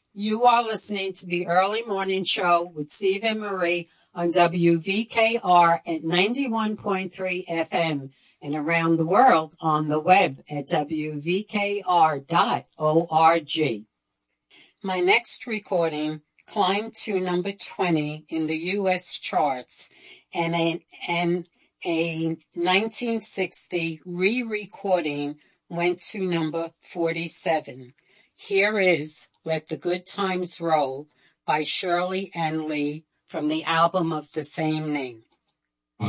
You are listening to the Early Morning Show with Steve and Marie on WVKR at 91.3 FM and around the world on the web at WVKR.org. My next recording climbed to number 20 in the U.S. charts, and a 1960 re-recording went to number 47. Here is Let the Good Times Roll by Shirley Ann Lee from the album of the same name.